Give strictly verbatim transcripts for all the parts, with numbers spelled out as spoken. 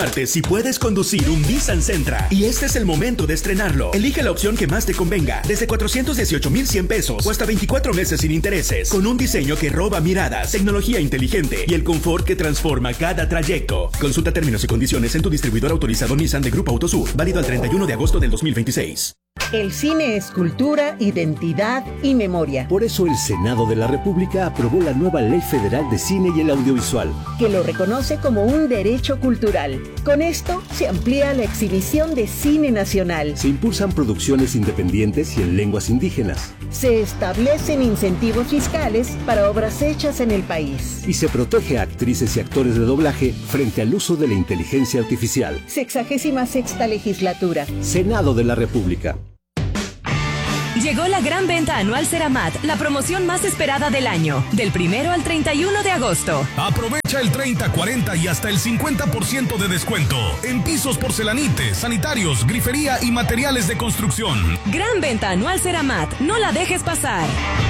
Si puedes conducir un Nissan Sentra y este es el momento de estrenarlo, elige la opción que más te convenga, desde cuatrocientos dieciocho mil cien pesos o hasta veinticuatro meses sin intereses, con un diseño que roba miradas, tecnología inteligente y el confort que transforma cada trayecto. Consulta términos y condiciones en tu distribuidor autorizado Nissan de Grupo Autosur, válido al treinta y uno de agosto del dos mil veintiséis. El cine es cultura, identidad y memoria. Por eso el Senado de la República aprobó la nueva Ley Federal de Cine y el Audiovisual, que lo reconoce como un derecho cultural. Con esto se amplía la exhibición de cine nacional. Se impulsan producciones independientes y en lenguas indígenas. Se establecen incentivos fiscales para obras hechas en el país. Y se protege a actrices y actores de doblaje frente al uso de la inteligencia artificial. Sexagésima sexta legislatura. Senado de la República. Llegó la gran venta anual Ceramat, la promoción más esperada del año, del primero al treinta y uno de agosto. Aprovecha el treinta, cuarenta y hasta el cincuenta por ciento de descuento en pisos porcelanites, sanitarios, grifería y materiales de construcción. Gran venta anual Ceramat, no la dejes pasar.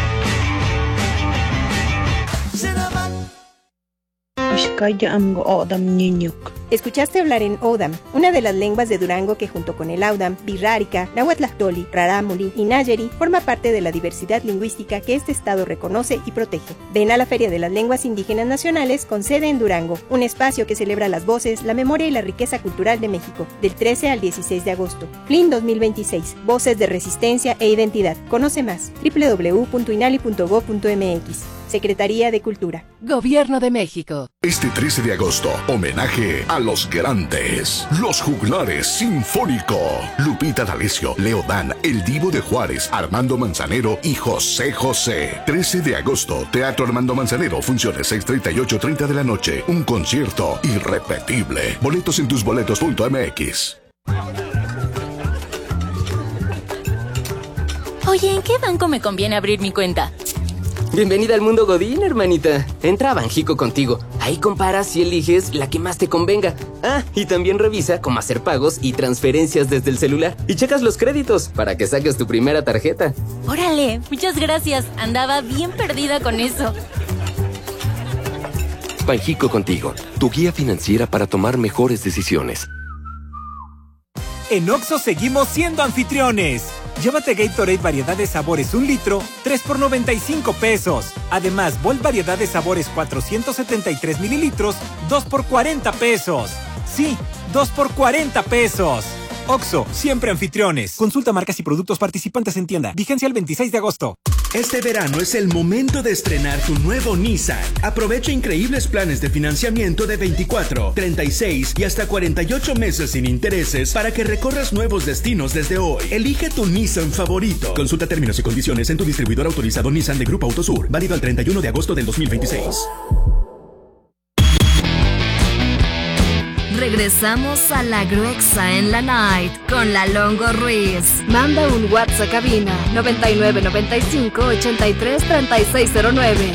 Ceramat. Escuchaste hablar en Odam, una de las lenguas de Durango que junto con el Audam, Birrárica, Nahuatlactoli, Rarámuri y Nayeri forma parte de la diversidad lingüística que este estado reconoce y protege. Ven a la Feria de las Lenguas Indígenas Nacionales con sede en Durango, un espacio que celebra las voces, la memoria y la riqueza cultural de México, del trece al dieciséis de agosto. F L I N dos mil veintiséis, Voces de Resistencia e Identidad. Conoce más, doble u doble u doble u punto inali punto gob punto eme equis. Secretaría de Cultura. Gobierno de México. Este trece de agosto, homenaje a los grandes. Los Juglares Sinfónico. Lupita D'Alessio, Leo Dan, El Divo de Juárez, Armando Manzanero y José José. trece de agosto, Teatro Armando Manzanero, funciones seis treinta y ocho treinta de la noche. Un concierto irrepetible. Boletos en tusboletos punto eme equis. Oye, ¿en qué banco me conviene abrir mi cuenta? Bienvenida al mundo Godín, hermanita. Entra a Banjico Contigo. Ahí comparas y eliges la que más te convenga. Ah, y también revisa cómo hacer pagos y transferencias desde el celular. Y checas los créditos para que saques tu primera tarjeta. Órale, muchas gracias. Andaba bien perdida con eso. Banjico Contigo, tu guía financiera para tomar mejores decisiones. En Oxxo seguimos siendo anfitriones. Llévate Gatorade variedad de sabores un litro, tres por noventa y cinco pesos. Además, Volt variedad de sabores cuatrocientos setenta y tres mililitros, dos por cuarenta pesos. Sí, dos por cuarenta pesos. Oxxo, siempre anfitriones. Consulta marcas y productos participantes en tienda. Vigencia el veintiséis de agosto. Este verano es el momento de estrenar tu nuevo Nissan. Aprovecha increíbles planes de financiamiento de veinticuatro, treinta y seis y hasta cuarenta y ocho meses sin intereses para que recorras nuevos destinos desde hoy. Elige tu Nissan favorito. Consulta términos y condiciones en tu distribuidor autorizado Nissan de Grupo Autosur. Válido al treinta y uno de agosto del dos mil veintiséis. Regresamos a la Gruexa en la Night con la Longo Ruiz. Manda un WhatsApp a cabina noventa y nueve noventa y cinco ochenta y tres treinta y seis cero nueve.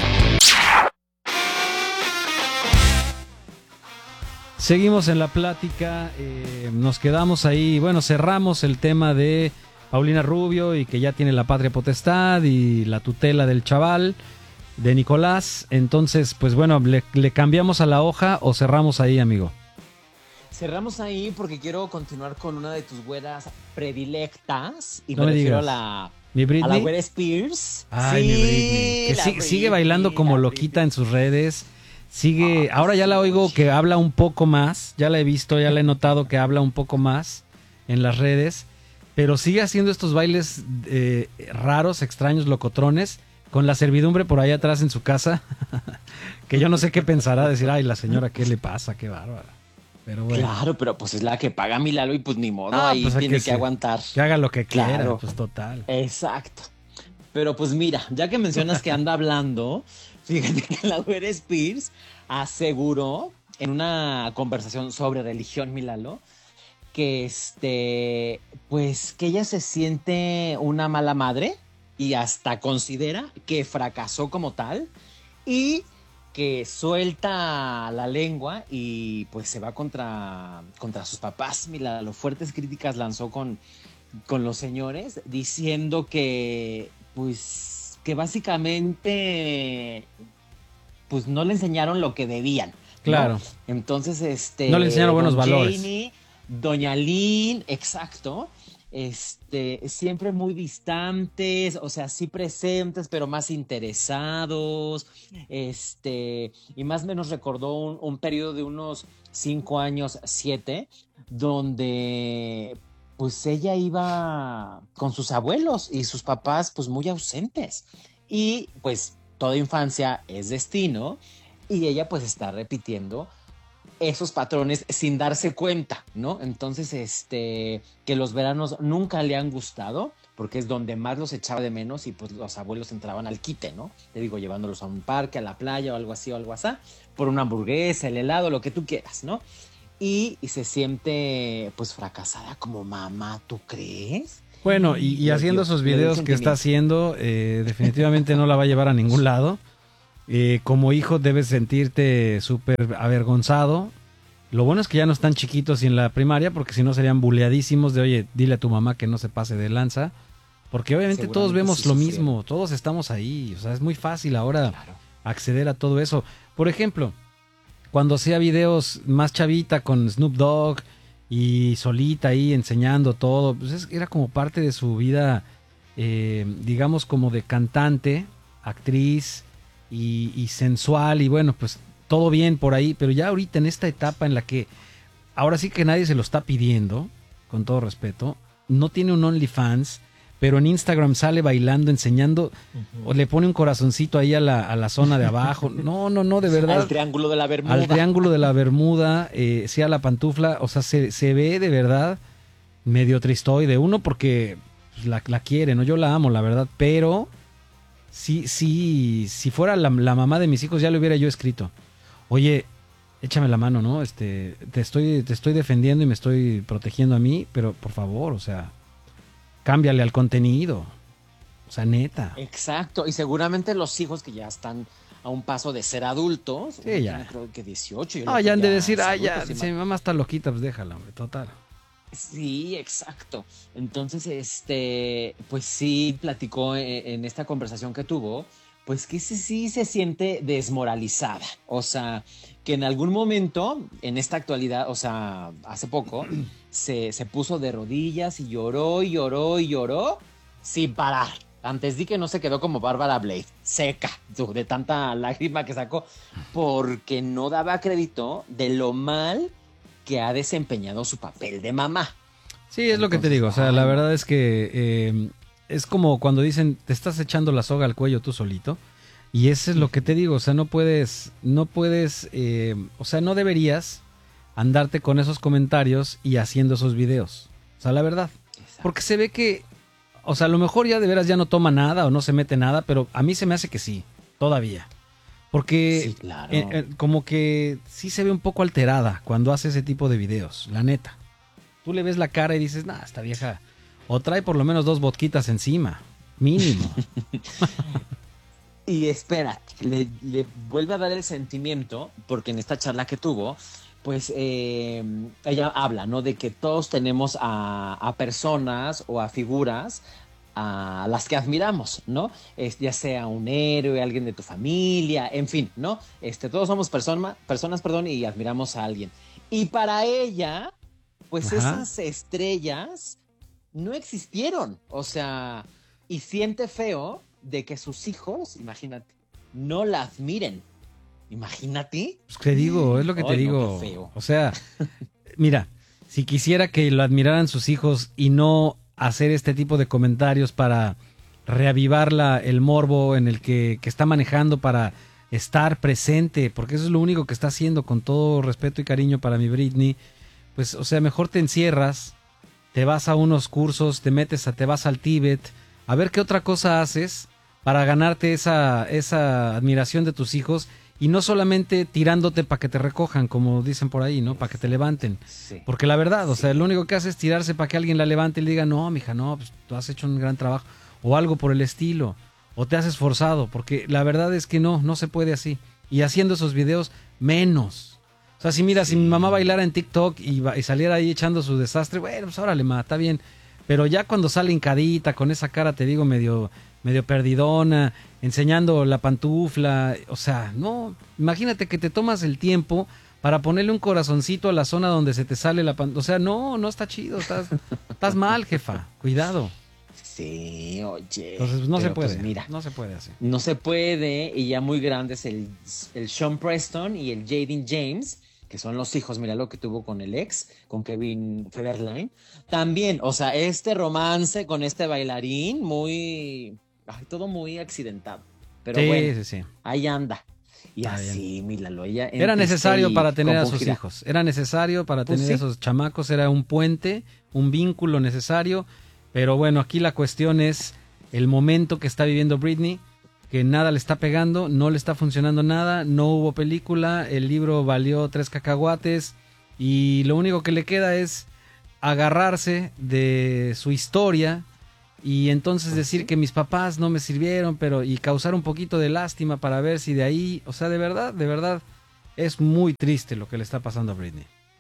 Seguimos en la plática, eh, nos quedamos ahí, bueno, cerramos el tema de Paulina Rubio y que ya tiene la patria potestad y la tutela del chaval, de Nicolás. Entonces, pues bueno, ¿le, le cambiamos a la hoja o cerramos ahí, amigo? Cerramos ahí porque quiero continuar con una de tus güeras predilectas. Y no me me refiero digas. a la, ¿Mi Britney? a la güera Spears. Ay, sí, mi Britney. Que la sí- Britney, sigue bailando como la loquita en sus redes. Sigue, ahora ya la oigo que habla un poco más. Ya la he visto, ya la he notado que habla un poco más en las redes. Pero sigue haciendo estos bailes eh, raros, extraños, locotrones. Con la servidumbre por ahí atrás en su casa. Que yo no sé qué pensará. Decir, ay, la señora, ¿qué le pasa? Qué bárbara. Pero bueno. Claro, pero pues es la que paga mi Lalo y pues ni modo, Ah, ahí pues, ¿a tiene qué que se- aguantar. Que haga lo que quiera, Claro. pues total. Exacto. Pero pues mira, ya que mencionas que anda hablando, fíjate que la güera Spears aseguró en una conversación sobre religión, mi Lalo, que este, pues que ella se siente una mala madre y hasta considera que fracasó como tal y que suelta la lengua y pues se va contra, contra sus papás. Mira, lo fuertes críticas lanzó con, con los señores, diciendo que pues que básicamente pues no le enseñaron lo que debían. Claro. ¿no? Entonces, este... No le enseñaron buenos don valores. Janie, doña Lynn, exacto. Este, siempre muy distantes, o sea, sí presentes, pero más interesados. Este, y más o menos recordó un, un periodo de unos cinco años, siete, donde pues ella iba con sus abuelos y sus papás pues muy ausentes. Y pues toda infancia es destino y ella pues está repitiendo esos patrones sin darse cuenta, ¿no? Entonces, este, que los veranos nunca le han gustado, porque es donde más los echaba de menos y pues los abuelos entraban al quite, ¿no? Te digo, llevándolos a un parque, a la playa o algo así o algo así, por una hamburguesa, el helado, lo que tú quieras, ¿no? Y, y se siente pues fracasada como mamá, ¿tú crees? Bueno, y, y haciendo esos videos que está haciendo, eh, definitivamente no la va a llevar a ningún lado. Eh, como hijo debes sentirte súper avergonzado. Lo bueno es que ya no están chiquitos y en la primaria, porque si no serían buleadísimos de, oye, dile a tu mamá que no se pase de lanza. Porque obviamente todos vemos sí lo sufrieron. mismo, todos estamos ahí. O sea, es muy fácil ahora claro. acceder a todo eso. Por ejemplo, cuando hacía videos más chavita con Snoop Dogg y solita ahí enseñando todo, pues es, era como parte de su vida, eh, digamos como de cantante, actriz y, y sensual y bueno, pues todo bien por ahí, pero ya ahorita en esta etapa en la que ahora sí que nadie se lo está pidiendo, con todo respeto, no tiene un OnlyFans, pero en Instagram sale bailando, enseñando, uh-huh. o le pone un corazoncito ahí a la, a la zona de abajo. No, no, no, de verdad. Al triángulo de la Bermuda. Al triángulo de la Bermuda, eh, sí a la pantufla, o sea, se, se ve de verdad medio tristoide. Uno porque la, la quiere, ¿no? Yo la amo, la verdad, pero sí, sí, si fuera la, la mamá de mis hijos ya le hubiera yo escrito. Oye, échame la mano, ¿no? Este, te estoy, te estoy defendiendo y me estoy protegiendo a mí, pero por favor, o sea, cámbiale al contenido. O sea, neta. Exacto. Y seguramente los hijos que ya están a un paso de ser adultos. Sí, ya. Creo que dieciocho. Ah, ya han de decir, ah, ya, si mi mamá está loquita, pues déjala, hombre, total. Sí, exacto. Entonces, este, pues sí platicó en, en esta conversación que tuvo, pues que sí, sí se siente desmoralizada. O sea, que en algún momento, en esta actualidad, o sea, hace poco, se, se puso de rodillas y lloró y lloró y lloró sin parar. Antes di que no se quedó como Bárbara Blade, seca, de tanta lágrima que sacó, porque no daba crédito de lo mal que ha desempeñado su papel de mamá. Sí, es Entonces, lo que te digo, o sea, ay, la verdad es que eh, es como cuando dicen, te estás echando la soga al cuello tú solito. Y eso es lo que te digo, o sea, no puedes, no puedes, eh, o sea, no deberías andarte con esos comentarios y haciendo esos videos. O sea, la verdad. Exacto. Porque se ve que, o sea, a lo mejor ya de veras ya no toma nada o no se mete nada, pero a mí se me hace que sí, todavía. Porque sí, claro. eh, eh, como que sí se ve un poco alterada cuando hace ese tipo de videos, la neta. Tú le ves la cara y dices, nah, esta vieja, o trae por lo menos dos vodquitas encima, mínimo. Y espera, le, le vuelve a dar el sentimiento, porque en esta charla que tuvo, pues eh, ella habla, ¿no? De que todos tenemos a, a personas o a figuras a las que admiramos, ¿no? Es, ya sea un héroe, alguien de tu familia, en fin, ¿no? Este, todos somos persona, personas, perdón, y admiramos a alguien. Y para ella, pues Ajá. esas estrellas no existieron, o sea, y siente feo de que sus hijos, imagínate, no la admiren. Imagínate. Pues te digo, es lo que te Ay, digo. No, qué feo. O sea, mira, si quisiera que lo admiraran sus hijos y no hacer este tipo de comentarios para reavivar la, el morbo en el que, que está manejando para estar presente, porque eso es lo único que está haciendo, con todo respeto y cariño para mi Britney, pues, o sea, mejor te encierras, te vas a unos cursos, te metes a, te vas al Tíbet, a ver qué otra cosa haces para ganarte esa, esa admiración de tus hijos y no solamente tirándote para que te recojan, como dicen por ahí, ¿no? Para que te levanten. Sí. Porque la verdad, o sea, lo único que hace es tirarse para que alguien la levante y le diga, no, mija, no, pues tú has hecho un gran trabajo. O algo por el estilo. O te has esforzado. Porque la verdad es que no, no se puede así. Y haciendo esos videos, menos. O sea, si mira, sí. si mi mamá bailara en TikTok y, y saliera ahí echando su desastre, bueno, pues órale, ma, está bien. Pero ya cuando sale hincadita, con esa cara, te digo, medio, medio perdidona, enseñando la pantufla, o sea, no, imagínate que te tomas el tiempo para ponerle un corazoncito a la zona donde se te sale la pantalla. O sea, no, no está chido, estás, estás mal, jefa, cuidado. Sí, oye. Entonces pues, no pero, se puede, pues, mira, no se puede así. No se puede, y ya muy grandes el, el Sean Preston y el Jaden James, que son los hijos, mira lo que tuvo con el ex, con Kevin Federline. También, o sea, este romance con este bailarín, muy, ay, todo muy accidentado. Pero sí, bueno, sí, sí. ahí anda. Y Está así, bien. míralo, ella. Era necesario para tener a sus compungida. hijos, era necesario para Pues tener sí. a esos chamacos, era un puente, un vínculo necesario, pero bueno, aquí la cuestión es el momento que está viviendo Britney, que nada le está pegando, no le está funcionando nada, no hubo película, el libro valió tres cacahuates y lo único que le queda es agarrarse de su historia y entonces decir que mis papás no me sirvieron, pero y causar un poquito de lástima para ver si de ahí, o sea, de verdad, de verdad es muy triste lo que le está pasando a Britney.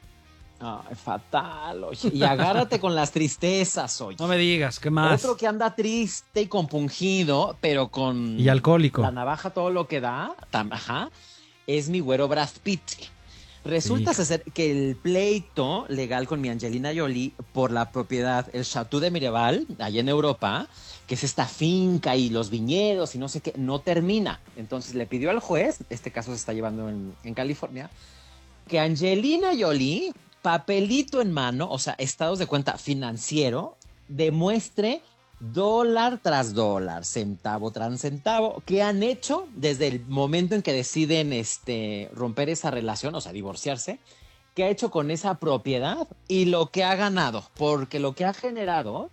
Ay, fatal, oye. Y agárrate con las tristezas, oye. No me digas, ¿qué más? Otro que anda triste y compungido, pero con... Y alcohólico. La navaja todo lo que da, tam- ajá, es mi güero Brad Pitt. Resulta Hija. ser que el pleito legal con mi Angelina Jolie por la propiedad, el Chateau de Miraval, allá en Europa, que es esta finca y los viñedos y no sé qué, no termina. Entonces le pidió al juez, este caso se está llevando en, en California, que Angelina Jolie, papelito en mano, o sea, estados de cuenta financiero, demuestre dólar tras dólar, centavo tras centavo, que han hecho desde el momento en que deciden este, romper esa relación, o sea, divorciarse, que ha hecho con esa propiedad y lo que ha ganado, porque lo que ha generado,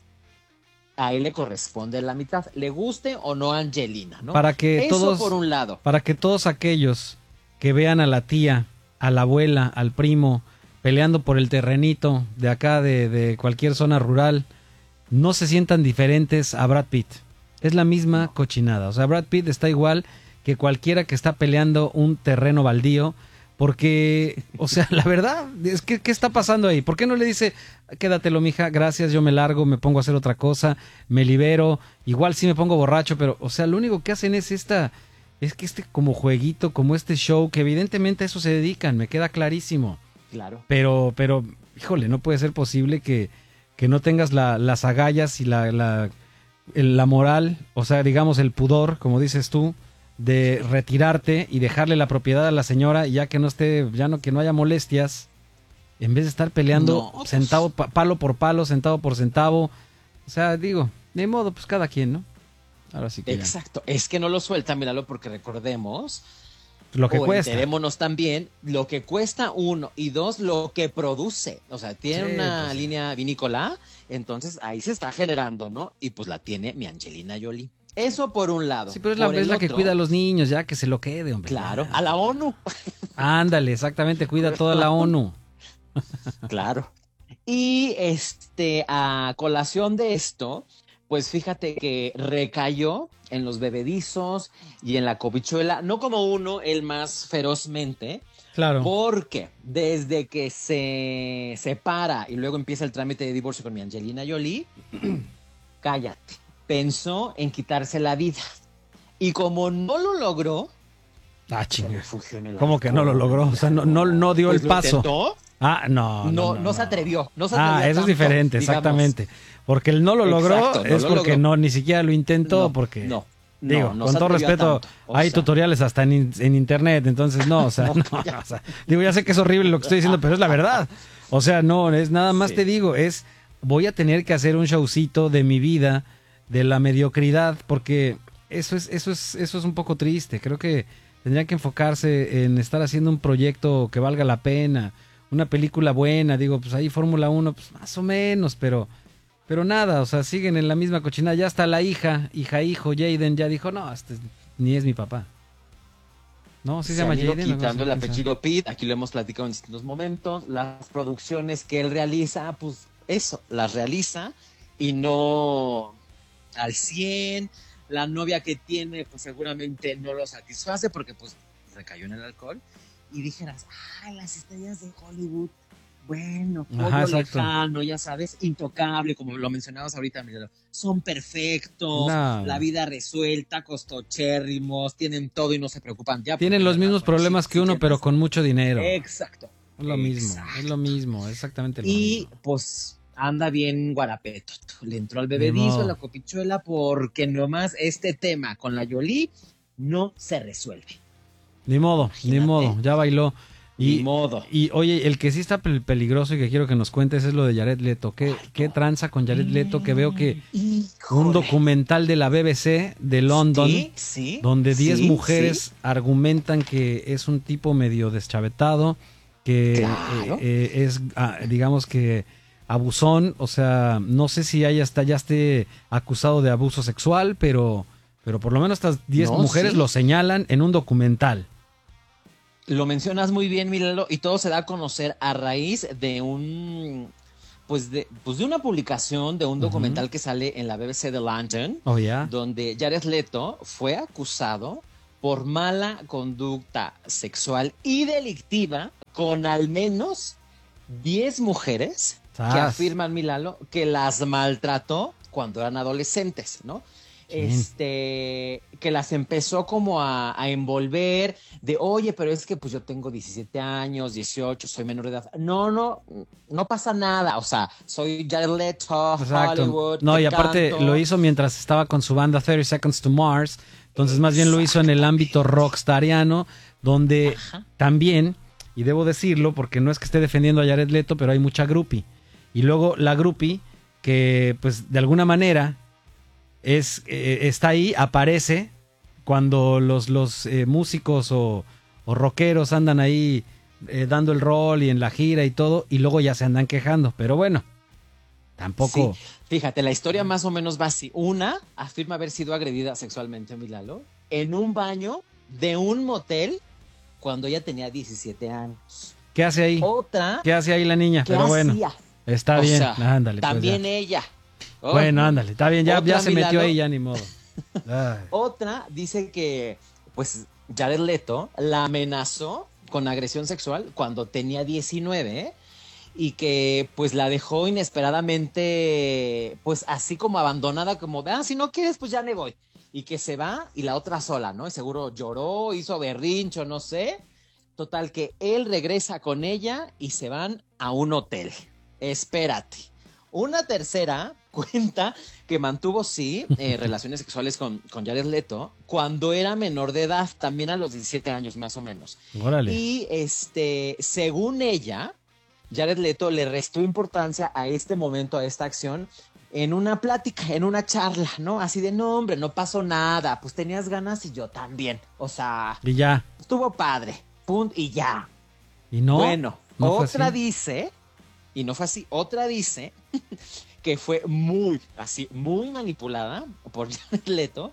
a él le corresponde la mitad, le guste o no a Angelina, ¿no? Para que Eso todos, por un lado. para que todos aquellos que vean a la tía, a la abuela, al primo, peleando por el terrenito de acá, de, de cualquier zona rural, no se sientan diferentes a Brad Pitt. Es la misma no. cochinada. O sea, Brad Pitt está igual que cualquiera que está peleando un terreno baldío, porque, o sea, la verdad, es que, ¿qué está pasando ahí? ¿Por qué no le dice, quédatelo, mija, gracias, yo me largo, me pongo a hacer otra cosa, me libero, igual sí me pongo borracho, pero, o sea, lo único que hacen es esta, es que este como jueguito, como este show, que evidentemente a eso se dedican, me queda clarísimo. Claro. Pero, pero, híjole, no puede ser posible que, que no tengas la, las agallas y la, la, el, la moral, o sea, digamos el pudor, como dices tú, de retirarte y dejarle la propiedad a la señora, ya que no esté, ya no, que no haya molestias, en vez de estar peleando no, centavo, pa, palo por palo, centavo por centavo. O sea, digo, de modo, pues cada quien, ¿no? Ahora sí que exacto, ya. Es que no lo suelta, míralo, porque recordemos lo que o cuesta. Enterémonos también lo que cuesta, uno, y dos, lo que produce. O sea, tiene Sí, una pues, línea vinícola, entonces ahí se está generando, ¿no? Y pues la tiene mi Angelina Jolie. Eso por un lado. Sí, pero es la, Por es el la que otro, cuida a los niños, ya que se lo quede, hombre. Claro, ya. a la ONU. Ándale, exactamente, cuida toda la ONU. Claro. Y este, a colación de esto, pues fíjate que recayó en los bebedizos y en la cobichuela, no como uno, el más ferozmente. Claro. Porque desde que se separa y luego empieza el trámite de divorcio con mi Angelina Jolie, cállate, pensó en quitarse la vida. Y como no lo logró, ah, chinga. ¿Cómo que no lo logró? O sea, no, no, no dio pues el paso. Lo intentó, Ah, no. no, No, no, no, no se atrevió. No se atrevió Ah, eso es tanto, diferente, digamos. exactamente. Porque el no lo logró Exacto, no es lo porque logró. no, ni siquiera lo intentó, No, porque... no. Digo, No, no con se todo atrevió a respeto, tanto, o hay sea. tutoriales hasta en, en internet, entonces no, o sea, no, o sea, digo, ya sé que es horrible lo que estoy diciendo, pero es la verdad. O sea, no, es nada más Sí. te digo, es voy a tener que hacer un showcito de mi vida, de la mediocridad, porque eso es, eso es, eso es un poco triste. Creo que tendría que enfocarse en estar haciendo un proyecto que valga la pena, una película buena, digo, pues ahí Fórmula uno, pues más o menos, pero... Pero nada, o sea, siguen en la misma cochinada. Ya hasta la hija, hija, hijo, Jaden, ya dijo, no, este ni es mi papá. No, sí se, Se llama han ido Jaden. quitando el ¿no? apellido Pitt, aquí lo hemos platicado en distintos momentos. Las producciones que él realiza, pues eso, las realiza y no al cien. La novia que tiene, pues seguramente no lo satisface porque pues recayó en el alcohol. Y dijeras, ay, las estrellas de Hollywood bueno, Ajá, todo lejano, ya sabes, intocable, como lo mencionabas ahorita, Miguel. Son perfectos, no. La vida resuelta, costochérrimos, tienen todo y no se preocupan. Ya tienen los mismos problemas que uno, pero con mucho dinero. Exacto. Es lo mismo, Exacto. es lo mismo, exactamente lo y, mismo. Y pues anda bien guarapeto. Le entró al bebedizo, a la copichuela, porque nomás este tema con la Jolie no se resuelve. Ni modo, Imagínate. ni modo, ya bailó. Y, ni modo. Y oye, el que sí está peligroso y que quiero que nos cuentes es lo de Jared Leto. ¿Qué, qué tranza con Jared Leto? Que veo que Híjole. un documental de la B B C de London, sí, sí, donde diez sí, mujeres sí. argumentan que es un tipo medio deschavetado, que claro. eh, eh, es, ah, digamos que abusón, o sea, no sé si haya hasta ya esté acusado de abuso sexual, pero, pero por lo menos estas diez no, mujeres sí. lo señalan en un documental. Lo mencionas muy bien, Milalo, y todo se da a conocer a raíz de un, pues de, pues de una publicación de un documental uh-huh. que sale en la B B C de London, oh, yeah. donde Jared Leto fue acusado por mala conducta sexual y delictiva con al menos diez mujeres ¿Sabes? que afirman, Milalo, que las maltrató cuando eran adolescentes, ¿no? Este, que las empezó como a, a envolver de, oye, pero es que pues yo tengo diecisiete años, dieciocho, soy menor de edad. No, no, no pasa nada. O sea, soy Jared Leto, Exacto. Hollywood. No, y aparte canto. lo hizo mientras estaba con su banda thirty seconds to Mars. Entonces, más bien lo hizo en el ámbito rockstariano, donde Ajá. también, y debo decirlo porque no es que esté defendiendo a Jared Leto, pero hay mucha groupie. Y luego la groupie, que pues de alguna manera es eh, está ahí, aparece cuando los, los eh, músicos o, o rockeros andan ahí eh, dando el rol y en la gira y todo, y luego ya se andan quejando. Pero bueno, tampoco... Sí. Fíjate, la historia más o menos va así. Una afirma haber sido agredida sexualmente, Milalo, en un baño de un motel cuando ella tenía diecisiete años. ¿Qué hace ahí? Otra... ¿Qué hace ahí la niña? Pero bueno, hacía? está o bien, sea, ándale. También pues ella. Oh, bueno, ándale, está bien, ya, ya se Milalo, metió ahí, ya ni modo. Ay. Otra dice que, pues, Jared Leto la amenazó con agresión sexual cuando tenía diecinueve, ¿eh? Y que pues la dejó inesperadamente, pues así como abandonada, como, ah, si no quieres, pues ya me voy. Y que se va y la otra sola, ¿no? Y seguro lloró, hizo berrincho, no sé. Total, que él regresa con ella y se van a un hotel. Espérate. Una tercera cuenta que mantuvo, sí, eh, relaciones sexuales con, con Jared Leto cuando era menor de edad, también a los diecisiete años más o menos. Órale. Y este, según ella, Jared Leto le restó importancia a este momento, a esta acción, en una plática, en una charla, ¿no? Así de, no, hombre, no pasó nada, pues tenías ganas y yo también. O sea, y ya. Estuvo padre, punto, y ya. ¿Y no? Bueno, ¿No otra dice, y no fue así, otra dice que fue muy, así, muy manipulada por Jared Leto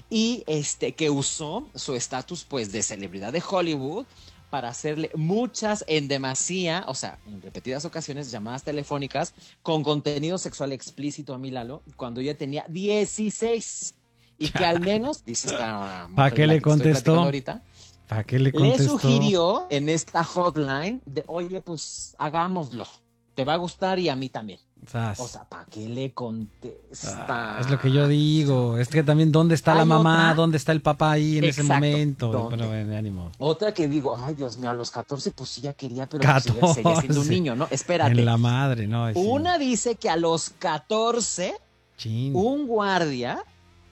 y este, que usó su estatus, pues, de celebridad de Hollywood para hacerle muchas, en demasía, o sea, en repetidas ocasiones, llamadas telefónicas con contenido sexual explícito a Milalo cuando ella tenía dieciséis. Y que al menos, dice esta mujer, ¿para qué le contestó? Ahorita, ¿Para qué le contestó? Le sugirió en esta hotline de, oye, pues hagámoslo. Te va a gustar y a mí también. Sas. O sea, ¿para qué le contesta? Ah, es lo que yo digo. Es que también, ¿dónde está Hay la mamá? otra. ¿Dónde está el papá ahí en Exacto. ese momento? ¿Dónde? Bueno, bueno, ánimo. Otra que digo, ay, Dios mío, a los catorce, pues sí ya quería, pero catorce. Pues, seguía siendo un niño, ¿no? Espérate. En la madre, ¿no? Sí. Una dice que a los catorce, Chin. un guardia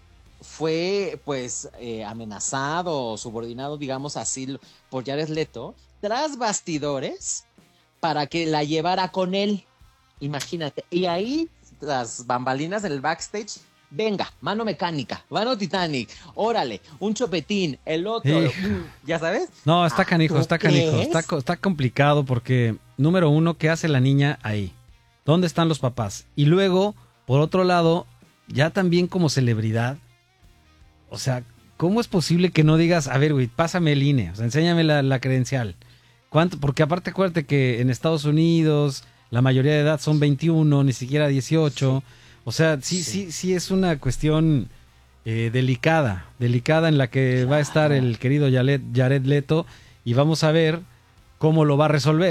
fue, pues, eh, amenazado o subordinado, digamos así, por Jared Leto, tras bastidores, para que la llevara con él. Imagínate. Y ahí, las bambalinas en el backstage, venga, mano mecánica, mano Titanic, órale, un chopetín, el otro, Sí. ¿ya sabes? No, está Ah, canijo, ¿tú está canijo. crees? Está, co- está complicado porque, número uno, ¿qué hace la niña ahí? ¿Dónde están los papás? Y luego, por otro lado, ya también como celebridad, o sea, ¿cómo es posible que no digas, a ver, güey, pásame el I N E, o sea, enséñame la, la credencial? ¿Cuánto? Porque aparte acuérdate que en Estados Unidos la mayoría de edad son veintiuno, ni siquiera dieciocho. Sí. O sea, sí, sí, sí, sí es una cuestión eh, delicada, delicada en la que claro. va a estar el querido Jared, Jared Leto y vamos a ver cómo lo va a resolver,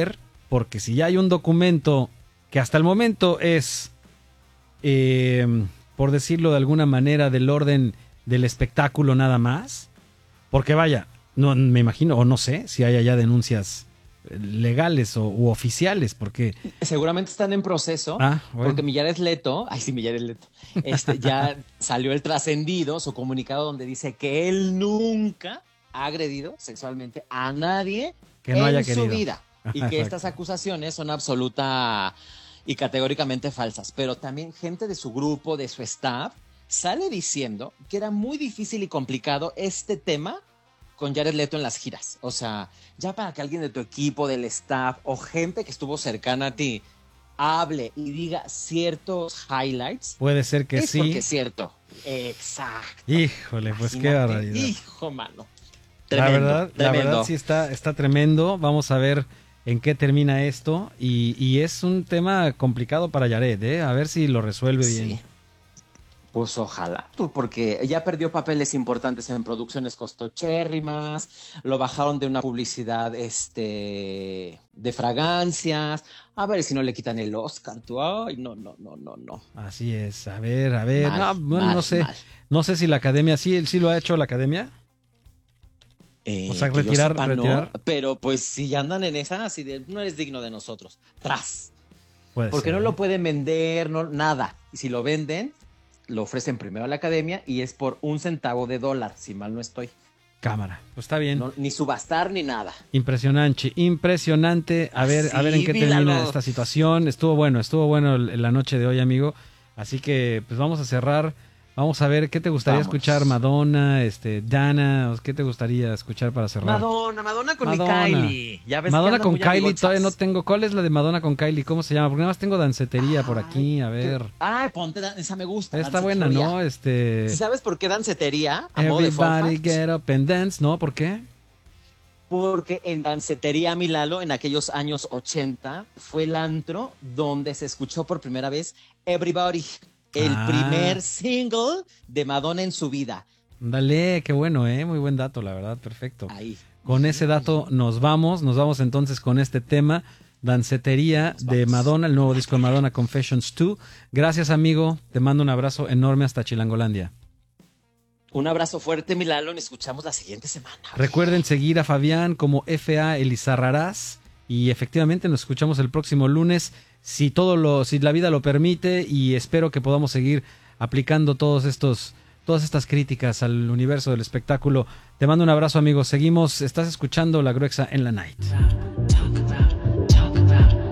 porque si ya hay un documento que hasta el momento es, eh, por decirlo de alguna manera, del orden del espectáculo nada más, porque vaya, no me imagino, o no sé, si hay allá denuncias legales o u oficiales, porque seguramente están en proceso, ah, bueno. porque Mijares Leto, ay sí, Mijares Leto, este, ya salió el trascendido, su comunicado donde dice que él nunca ha agredido sexualmente a nadie que no en haya su querido. vida y que estas acusaciones son absoluta y categóricamente falsas, pero también gente de su grupo, de su staff, sale diciendo que era muy difícil y complicado este tema con Jared Leto en las giras. O sea, ya para que alguien de tu equipo, del staff o gente que estuvo cercana a ti hable y diga ciertos highlights. Puede ser que es sí. Porque es cierto. Exacto. Híjole, pues Imagínate. qué barbaridad. Hijo, mano. la Tremendo, verdad, tremendo. la verdad sí está, está tremendo. Vamos a ver en qué termina esto. Y, y es un tema complicado para Jared, ¿eh? A ver si lo resuelve Sí. bien. Pues ojalá, porque ya perdió papeles importantes en producciones costochérrimas, lo bajaron de una publicidad este, de fragancias, a ver si no le quitan el Oscar, tú, ay, no, no, no, no, no. Así es, a ver, a ver, Mal, no, bueno, mal, no sé, mal. no sé si la academia, sí, sí lo ha hecho la academia. Eh, O sea, que yo retirar, sepa, no, retirar. pero pues si ya andan en esa, así de, no eres digno de nosotros, tras. Puede Porque ser, no ¿eh? lo pueden vender, no, nada. Y si lo venden, lo ofrecen primero a la academia y es por un centavo de dólar, si mal no estoy. Cámara, pues está bien. No, ni subastar ni nada. Impresionante, impresionante. A ver, Sí, a ver en qué termina míralo. esta situación. Estuvo bueno, estuvo bueno el- la noche de hoy, amigo. Así que, pues vamos a cerrar. Vamos a ver qué te gustaría Vamos. escuchar, Madonna, este, Dana, ¿qué te gustaría escuchar para cerrar? Madonna, Madonna con Madonna. mi Kylie. Ya ves que Madonna andan con muy Kylie, amigochas. todavía no tengo. ¿Cuál es la de Madonna con Kylie? ¿Cómo se llama? Porque nada más tengo dancetería por aquí, a ver. Ay, ponte, dan- esa me gusta. Está buena, ¿no? Este. ¿Sí ¿Sabes por qué dancetería? A modo de fun Everybody fact? get up and dance, ¿no? ¿Por qué? Porque en Dancetería Milalo, en aquellos años ochenta, fue el antro donde se escuchó por primera vez Everybody, el Ah. primer single de Madonna en su vida. Dale, qué bueno, ¿eh? Muy buen dato, la verdad, perfecto. Ahí. Con ese dato nos vamos, nos vamos entonces con este tema, Dancetería de Madonna, el nuevo disco de Madonna, Confessions dos. Gracias, amigo, te mando un abrazo enorme hasta Chilangolandia. Un abrazo fuerte, Milalo, nos escuchamos la siguiente semana. Recuerden seguir a Fabián como F A Elizarrarás y efectivamente nos escuchamos el próximo lunes, si todo lo, si la vida lo permite, y espero que podamos seguir aplicando todos estos, todas estas críticas al universo del espectáculo. Te mando un abrazo, amigo. Seguimos, estás escuchando La Gruexa en la Night.